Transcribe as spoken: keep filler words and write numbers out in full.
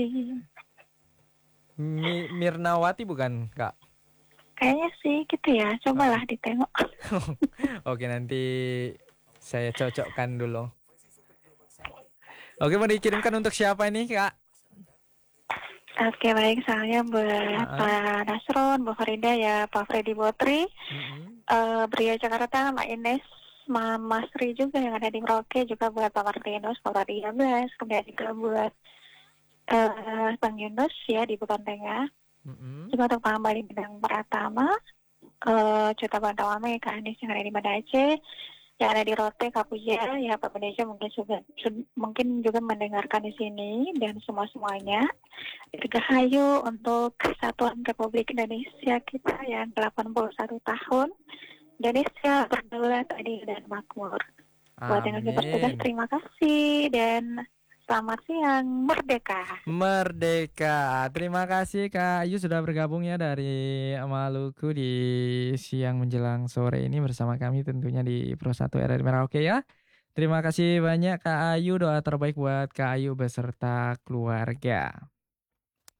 Mi Mirnawati bukan, Kak? Kayaknya sih gitu ya. Cobalah ditengok. Oke, nanti saya cocokkan dulu. Oke, mau dikirimkan untuk siapa ini, Kak? Oke, baik. Saya buat Uh-uh. Pak Nasron, Bu Farida ya, Pak Freddy Botri, Mm-mm. uh, Bria Jakarta, Mbak Ines, Mama Sri juga yang ada di Merauke, juga buat Pak Martinus, Pak Radiyabas, kemudian juga buat uh, Bang Yunus ya di Bukan Tengah, Mm-mm. juga untuk Pak Ambali Bidang Pratama, uh, Cuta Bantawame, Kak Anies yang ada di Banda Aceh, yang ada di Rote, Kapuja, ya Pak Indonesia mungkin juga mungkin juga mendengarkan di sini dan semua semuanya. Dirgahayu untuk Kesatuan Republik Indonesia kita yang delapan puluh satu tahun. Indonesia berdaulat, adil dan makmur. Buat yang lagi bertugas, Amin. terima kasih dan selamat siang, merdeka. Merdeka. Terima kasih Kak Ayu sudah bergabung ya dari Maluku di siang menjelang sore ini bersama kami tentunya di Pro satu R R Merauke ya. Terima kasih banyak Kak Ayu. Doa terbaik buat Kak Ayu beserta keluarga.